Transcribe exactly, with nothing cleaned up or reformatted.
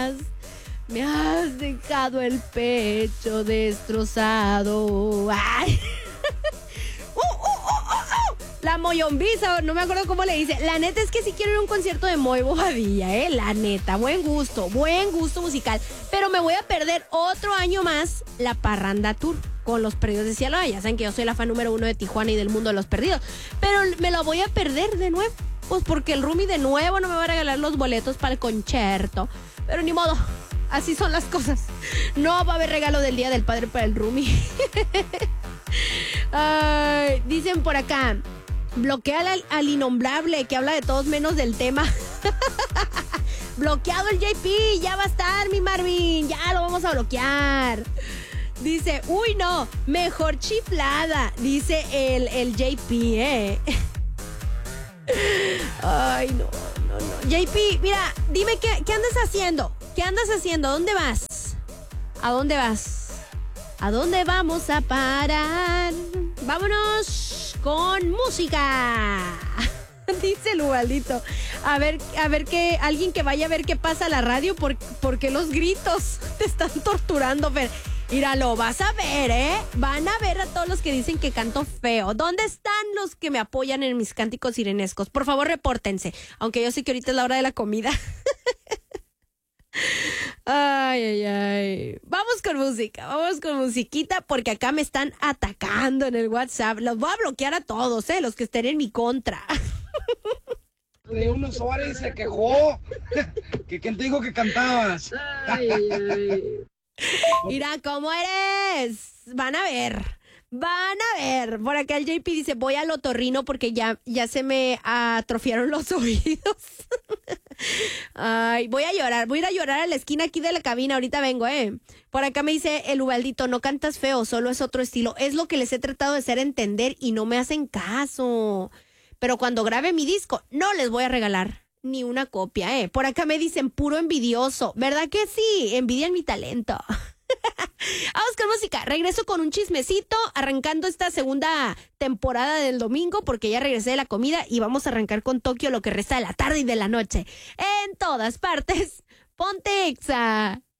Me has dejado el pecho destrozado. ¡Ay! ¡Uh, uh, uh, uh, uh! La Moyombiza, no me acuerdo cómo le dice. La neta es que sí quiero ir a un concierto de Moy Bobadilla, ¿eh? La neta, buen gusto, buen gusto musical. Pero me voy a perder otro año más la Parranda Tour con Los Perdidos de Sinaloa. Ya saben que yo soy la fan número uno de Tijuana y del mundo de Los Perdidos. Pero me lo voy a perder de nuevo. Pues porque el roomie de nuevo no me va a regalar los boletos para el concierto. Pero ni modo. Así son las cosas. No va a haber regalo del Día del Padre para el roomie. Ay, dicen por acá, bloquea al, al innombrable que habla de todos menos del tema. Bloqueado el J P, ya va a estar mi Marvin, ya lo vamos a bloquear. Dice, uy no, mejor chiflada, dice el, el J P, eh. Ay, no, no, no. J P, mira, dime qué, qué andas haciendo. ¿Qué andas haciendo? ¿A dónde vas? ¿A dónde vas? ¿A dónde vamos a parar? Vámonos con música. Dice el Ubaldito. A ver, a ver que alguien que vaya a ver qué pasa a la radio, por, porque los gritos te están torturando, Fer. Mira, lo vas a ver, ¿eh? Van a ver a todos los que dicen que canto feo. ¿Dónde están los que me apoyan en mis cánticos sirenescos? Por favor, repórtense. Aunque yo sé que ahorita es la hora de la comida. Ay, ay, ay. Vamos con música, vamos con musiquita, porque acá me están atacando en el WhatsApp. Los voy a bloquear a todos, ¿eh? Los que estén en mi contra. De unos horas y se quejó. ¿Que quién te dijo que cantabas? Ay, ay, ay. Mira, ¿cómo eres? Van a ver. Van a ver. Por acá el J P dice, voy al otorrino porque ya, ya se me atrofiaron los oídos. Ay, voy a llorar. Voy a ir a llorar a la esquina aquí de la cabina. Ahorita vengo, eh. Por acá me dice el Ubaldito, no cantas feo, solo es otro estilo. Es lo que les he tratado de hacer entender y no me hacen caso. Pero cuando grabe mi disco, no les voy a regalar ni una copia, eh. Por acá me dicen puro envidioso. ¿Verdad que sí? Envidian mi talento. Vamos con música, regreso con un chismecito, arrancando esta segunda temporada del domingo, porque ya regresé de la comida y vamos a arrancar con Tokio lo que resta de la tarde y de la noche. En todas partes, ponte Exa.